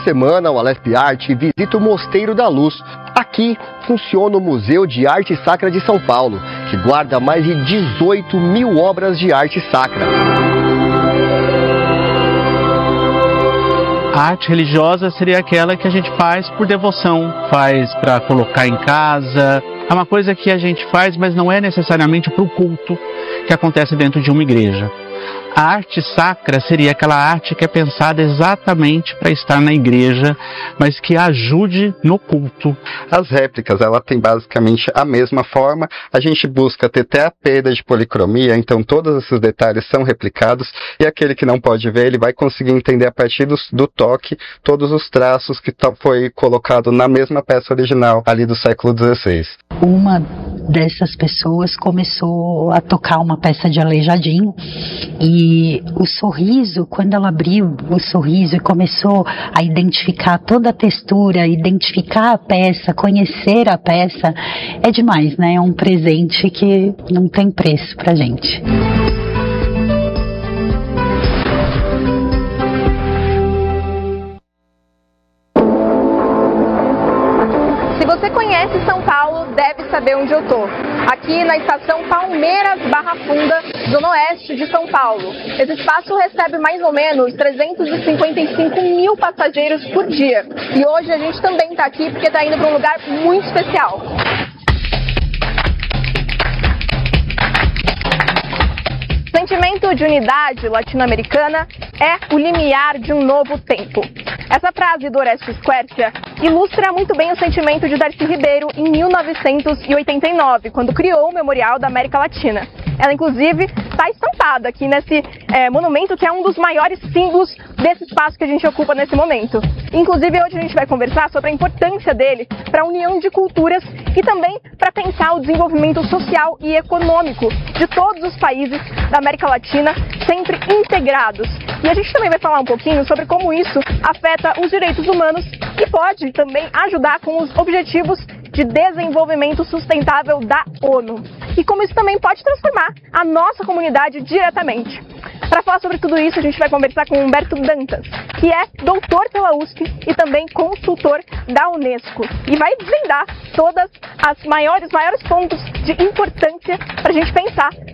semana, o Alesp Arte visita o Mosteiro da Luz. Aqui funciona o Museu de Arte Sacra de São Paulo, que guarda mais de 18 mil obras de arte sacra. A arte religiosa seria aquela que a gente faz por devoção, faz para colocar em casa. É uma coisa que a gente faz, mas não é necessariamente para o culto que acontece dentro de uma igreja. A arte sacra seria aquela arte que é pensada exatamente para estar na igreja, mas que ajude no culto. As réplicas, ela tem basicamente a mesma forma. A gente busca ter até a perda de policromia, então todos esses detalhes são replicados, e aquele que não pode ver, ele vai conseguir entender a partir do toque todos os traços que foi colocado na mesma peça original ali do século XVI. Uma dessas pessoas começou a tocar uma peça de Aleijadinho, e o sorriso, quando ela abriu o sorriso e começou a identificar toda a textura, identificar a peça, conhecer a peça, é demais, né? É um presente que não tem preço pra gente. Se você conhece São Paulo, deve saber onde eu tô. Aqui na estação Palmeiras Barra Funda, zona oeste de São Paulo. Esse espaço recebe mais ou menos 355 mil passageiros por dia. E hoje a gente também está aqui porque está indo para um lugar muito especial. O sentimento de unidade latino-americana é o limiar de um novo tempo. Essa frase do Orestes Quercia ilustra muito bem o sentimento de Darcy Ribeiro em 1989, quando criou o Memorial da América Latina. Ela, inclusive, está estampada aqui nesse monumento, que é um dos maiores símbolos desse espaço que a gente ocupa nesse momento. Inclusive, hoje a gente vai conversar sobre a importância dele para a união de culturas e também para pensar o desenvolvimento social e econômico de todos os países da América Latina, sempre integrados. E a gente também vai falar um pouquinho sobre como isso afeta os direitos humanos e pode também ajudar com os objetivos de desenvolvimento sustentável da ONU. E como isso também pode transformar a nossa comunidade diretamente. Para falar sobre tudo isso, a gente vai conversar com Humberto Dantas, que é doutor pela USP e também consultor da Unesco. E vai desvendar todas as maiores pontos de importância para a gente pensar